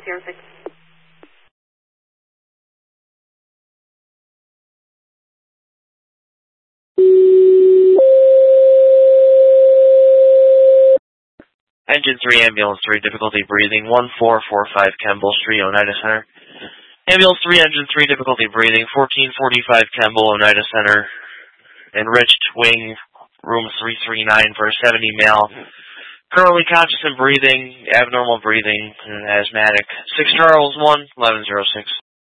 1106. Engine 3, Ambulance 3, difficulty breathing, 1445 Kemble Street, Oneida Center. Ambulance 3, Engine 3, difficulty breathing, 1445 Kemble, Oneida Center. Enriched wing, room 339 for a 70 male. Currently conscious and breathing, abnormal breathing, and asthmatic. 6 Charles 1, 1106.